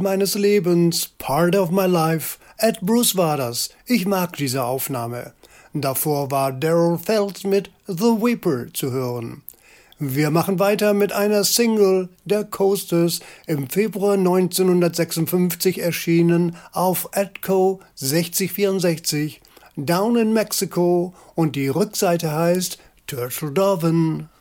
meines Lebens, Part of My Life. Ed Bruce war das. Ich mag diese Aufnahme. Davor war Daryl Feldt mit The Weeper zu hören. Wir machen weiter mit einer Single der Coasters, im Februar 1956 erschienen auf Atco 6064, Down in Mexico, und die Rückseite heißt Turtle Dovin.